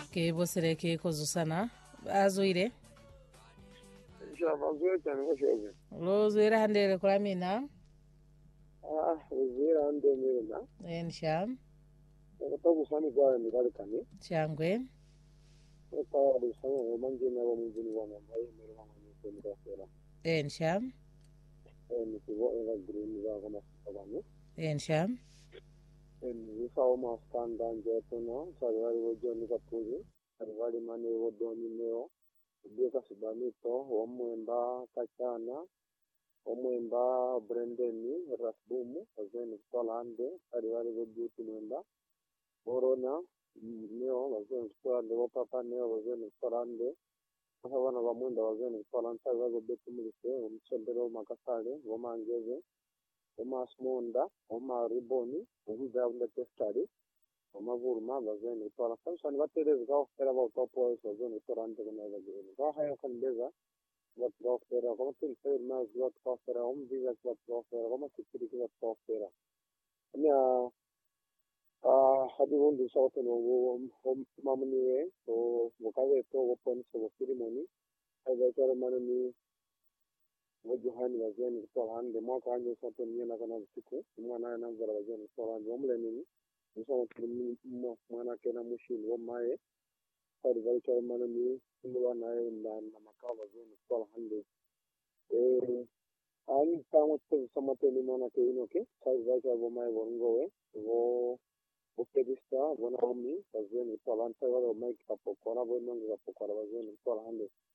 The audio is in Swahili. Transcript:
ke bosere ke kozusana azoire Inshallah zuwa cyane bashoje. lozoire handere kulamina Uzira ande mirina. ensham Ko gusani kwa mirali kane. changwe Ko gusani wa mangina wa mungini wa mai mere wa mangini ko ndafera. ensham Ni ko wa green wa kama sabani. ensham Ni sawa ma stand anje tono sarwari wo joni ka puji. Sarwari mane wo doni neo. Bieka sibani to wa mwenda kachana. Omwemba Brendeni Rasbumu wazeni Kolande ariwari gojuti mwenda Borona neo wazeni Kolande wapapa neo wazeni Kolande wana wamwenda wazeni Kolande wago betu mulise umsondero makasale wama angeze wama asmonda wama riboni wama unda testari wama vurma wazeni Kolande samsani watere zao kera wa utopo wazeni Kolande kuna wazeni zao haya kandeza wat profera como tem que ser mais wat profera vive wat profera como se tira wat profera minha hadi wonde sauto no mamni so vokawe to open so ceremony ai da tare manani wajuhani wazeni to hande mo ka nyo sauto ni na kana siku mwana na zara wazeni to hande omle ni so mo mana kena mushil wo mae hadi da tare manani mwa na na makao wazeni to hande ani kama sama teni mana ke inoke sai vai ka bo mai bongo wo opedista bona omi kazeni to lanta wa mai ka pokora bo nonga pokora wazeni to hande